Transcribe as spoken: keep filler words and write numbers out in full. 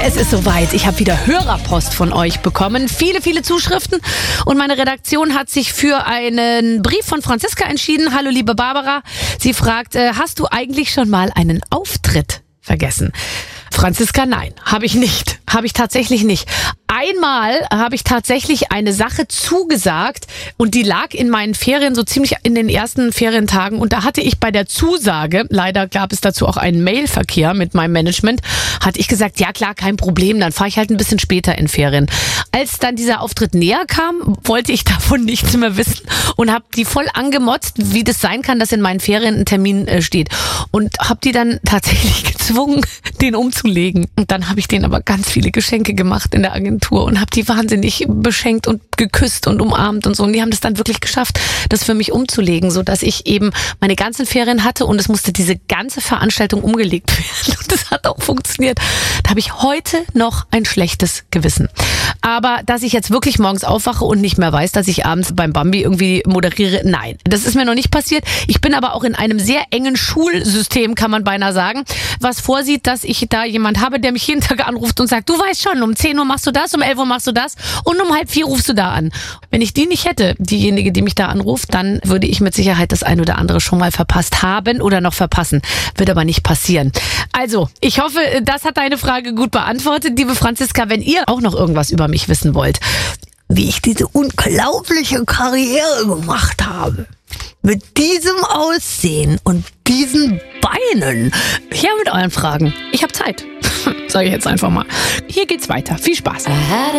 Es ist soweit. Ich habe wieder Hörerpost von euch bekommen. Viele, viele Zuschriften. Und meine Redaktion hat sich für einen Brief von Franziska entschieden. Hallo, liebe Barbara. Sie fragt, äh, hast du eigentlich schon mal einen Auftritt vergessen? Franziska, nein, habe ich nicht. Habe ich tatsächlich nicht. Einmal habe ich tatsächlich eine Sache zugesagt und die lag in meinen Ferien so ziemlich in den ersten Ferientagen und da hatte ich bei der Zusage, leider gab es dazu auch einen Mailverkehr mit meinem Management, hatte ich gesagt, ja klar, kein Problem, dann fahre ich halt ein bisschen später in Ferien. Als dann dieser Auftritt näher kam, wollte ich davon nichts mehr wissen und habe die voll angemotzt, wie das sein kann, dass in meinen Ferien ein Termin äh, steht und habe die dann tatsächlich gezwungen, den umzulegen. Und dann habe ich denen aber ganz viele Geschenke gemacht in der Agentur und habe die wahnsinnig beschenkt und geküsst und umarmt und so. Und die haben das dann wirklich geschafft, das für mich umzulegen, so dass ich eben meine ganzen Ferien hatte und es musste diese ganze Veranstaltung umgelegt werden. Und das hat auch funktioniert. Da habe ich heute noch ein schlechtes Gewissen. Aber dass ich jetzt wirklich morgens aufwache und nicht mehr weiß, dass ich abends beim Bambi irgendwie moderiere, nein, das ist mir noch nicht passiert. Ich bin aber auch in einem sehr engen Schulsystem, kann man beinahe sagen, was vorsieht, dass ich da jemand habe, der mich jeden Tag anruft und sagt, du weißt schon, um zehn Uhr machst du das, um elf Uhr machst du das und um halb vier rufst du da an. Wenn ich die nicht hätte, diejenige, die mich da anruft, dann würde ich mit Sicherheit das ein oder andere schon mal verpasst haben oder noch verpassen. Wird aber nicht passieren. Also, ich hoffe, das hat deine Frage gut beantwortet. Liebe Franziska, wenn ihr auch noch irgendwas über mich wissen wollt, wie ich diese unglaubliche Karriere gemacht habe, mit diesem Aussehen und diesen Beinen, her mit euren Fragen. Ich habe Zeit. Sage ich jetzt einfach mal. Hier geht's weiter. Viel Spaß.